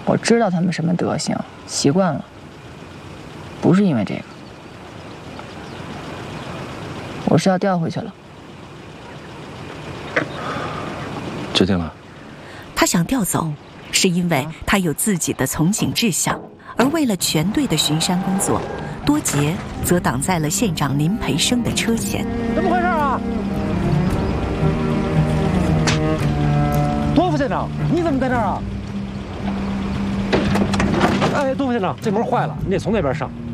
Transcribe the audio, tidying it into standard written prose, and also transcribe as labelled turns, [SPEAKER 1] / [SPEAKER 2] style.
[SPEAKER 1] 我知道他们什么德行，习惯了。不是因为这个，我是要调回去了。
[SPEAKER 2] 决定了。
[SPEAKER 3] 他想调走，是因为他有自己的从警志向，而为了全队的巡山工作，多杰则挡在了县长林培生的车前。
[SPEAKER 4] 怎么回事啊？多副县长，你怎么在这儿啊？哎，多副县长，这门坏了，你得从那边上。